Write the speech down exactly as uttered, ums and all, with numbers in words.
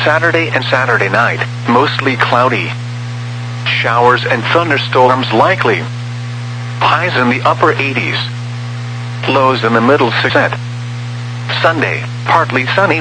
Saturday and Saturday night, mostly cloudy. Showers and thunderstorms likely. Highs in the upper eighties. Lows in the middle sixties. Sunday, partly sunny.